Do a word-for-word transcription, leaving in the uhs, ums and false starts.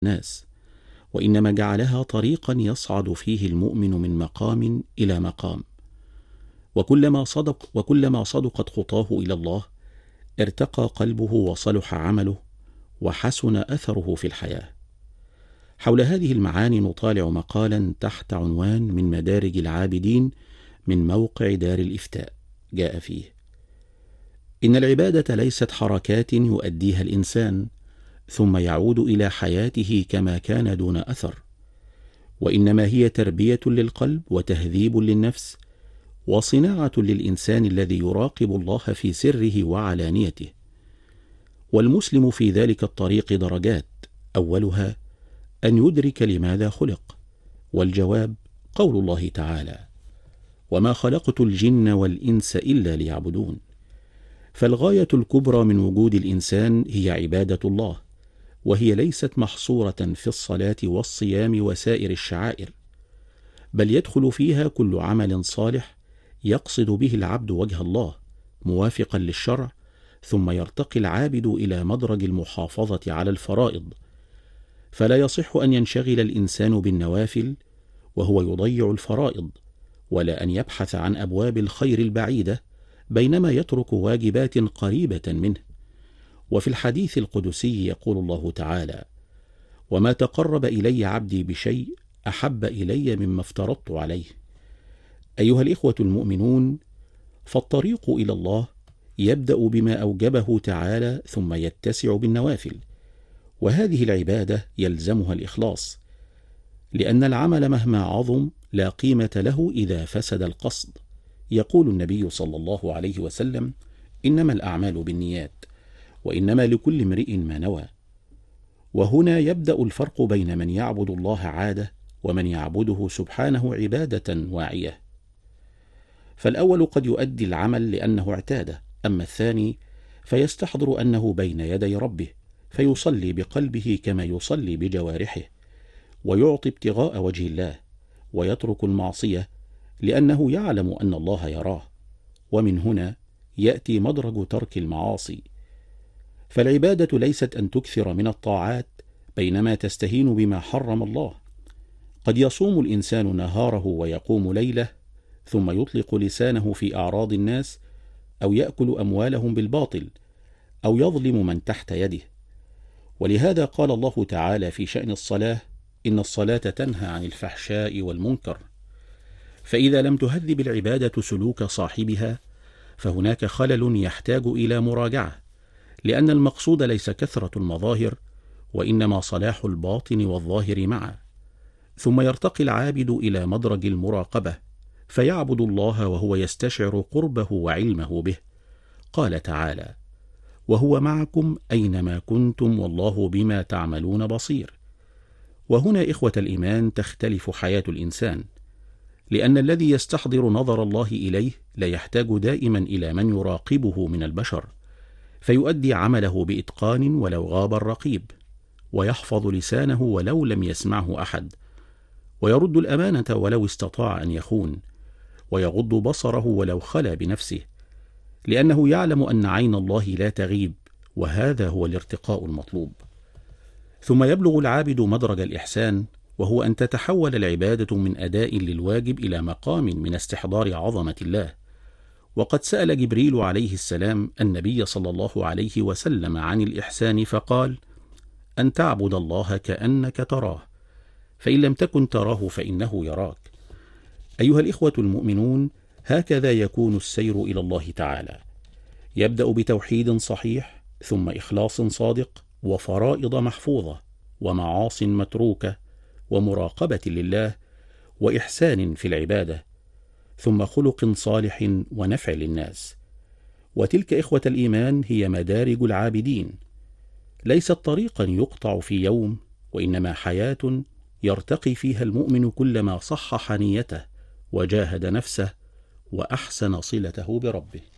ناس، وإنما جعلها طريقا يصعد فيه المؤمن من مقام إلى مقام، وكلما صدق وكلما صدقت خطاه إلى الله ارتقى قلبه وصلح عمله وحسن أثره في الحياة. حول هذه المعاني نطالع مقالا تحت عنوان من مدارج العابدين من موقع دار الإفتاء، جاء فيه: إن العبادة ليست حركات يؤديها الإنسان ثم يعود إلى حياته كما كان دون أثر، وإنما هي تربية للقلب وتهذيب للنفس وصناعة للإنسان الذي يراقب الله في سره وعلانيته. والمسلم في ذلك الطريق درجات، أولها أن يدرك لماذا خلق، والجواب قول الله تعالى: وما خلقت الجن والإنس إلا ليعبدون. فالغاية الكبرى من وجود الإنسان هي عبادة الله، وهي ليست محصورة في الصلاة والصيام وسائر الشعائر، بل يدخل فيها كل عمل صالح يقصد به العبد وجه الله موافقا للشرع، ثم يرتقي العابد إلى مدرج المحافظة على الفرائض. فلا يصح أن ينشغل الإنسان بالنوافل وهو يضيع الفرائض، ولا أن يبحث عن أبواب الخير البعيدة بينما يترك واجبات قريبة منه. وفي الحديث القدسي يقول الله تعالى: وما تقرب إلي عبدي بشيء أحب إلي مما افترضت عليه. أيها الإخوة المؤمنون، فالطريق إلى الله يبدأ بما أوجبه تعالى ثم يتسع بالنوافل، وهذه العبادة يلزمها الإخلاص، لأن العمل مهما عظم لا قيمة له إذا فسد القصد. يقول النبي صلى الله عليه وسلم: إنما الأعمال بالنيات وإنما لكل امرئ ما نوى. وهنا يبدأ الفرق بين من يعبد الله عادة ومن يعبده سبحانه عبادة واعية. فالأول قد يؤدي العمل لأنه اعتاده، أما الثاني فيستحضر أنه بين يدي ربه فيصلي بقلبه كما يصلي بجوارحه، ويعطي ابتغاء وجه الله، ويترك المعصية لأنه يعلم أن الله يراه. ومن هنا يأتي مدرج ترك المعاصي. فالعبادة ليست أن تكثر من الطاعات بينما تستهين بما حرم الله. قد يصوم الإنسان نهاره ويقوم ليله، ثم يطلق لسانه في أعراض الناس، أو يأكل أموالهم بالباطل، أو يظلم من تحت يده. ولهذا قال الله تعالى في شأن الصلاة: إن الصلاة تنهى عن الفحشاء والمنكر. فإذا لم تهذب العبادة سلوك صاحبها فهناك خلل يحتاج إلى مراجعة، لأن المقصود ليس كثرة المظاهر وإنما صلاح الباطن والظاهر معا. ثم يرتقي العابد إلى مدرج المراقبة فيعبد الله وهو يستشعر قربه وعلمه به. قال تعالى: وهو معكم أينما كنتم والله بما تعملون بصير. وهنا إخوة الإيمان تختلف حياة الإنسان، لأن الذي يستحضر نظر الله إليه لا يحتاج دائما إلى من يراقبه من البشر، فيؤدي عمله بإتقان ولو غاب الرقيب، ويحفظ لسانه ولو لم يسمعه أحد، ويرد الأمانة ولو استطاع أن يخون، ويغض بصره ولو خلا بنفسه، لأنه يعلم أن عين الله لا تغيب، وهذا هو الارتقاء المطلوب. ثم يبلغ العابد مدرج الإحسان، وهو أن تتحول العبادة من أداء للواجب إلى مقام من استحضار عظمة الله. وقد سأل جبريل عليه السلام النبي صلى الله عليه وسلم عن الإحسان فقال: أن تعبد الله كأنك تراه، فإن لم تكن تراه فإنه يراك. أيها الإخوة المؤمنون، هكذا يكون السير إلى الله تعالى، يبدأ بتوحيد صحيح، ثم إخلاص صادق، وفرائض محفوظة، ومعاص متروكة، ومراقبة لله، وإحسان في العبادة، ثم خلق صالح ونفع للناس. وتلك إخوة الإيمان هي مدارج العابدين، ليست طريقا يقطع في يوم، وإنما حياة يرتقي فيها المؤمن كلما صحح نيته وجاهد نفسه وأحسن صلته بربه.